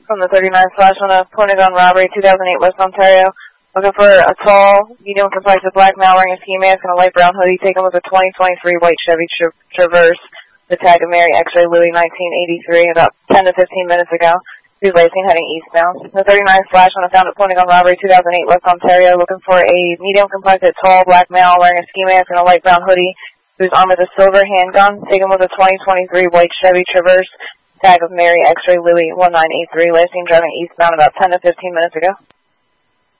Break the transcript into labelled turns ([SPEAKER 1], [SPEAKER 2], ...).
[SPEAKER 1] From the 39 flash on a point of gun robbery, 2008 West Ontario. Looking for a tall, medium complexion black male wearing a ski mask and a light brown hoodie. Taken with a 2023 white Chevy Traverse. The tag of Mary X-Ray Louis 1983 about 10 to 15 minutes ago. He's racing heading eastbound. The 39 flash on a found at point of gun robbery, 2008 West Ontario. Looking for a medium complexion tall black male wearing a ski mask and a light brown hoodie. Who's armed with a silver handgun. Taken with a 2023 white Chevy Traverse. Tag of Mary X-Ray Louis 1983, last seen driving eastbound about 10 to 15 minutes ago.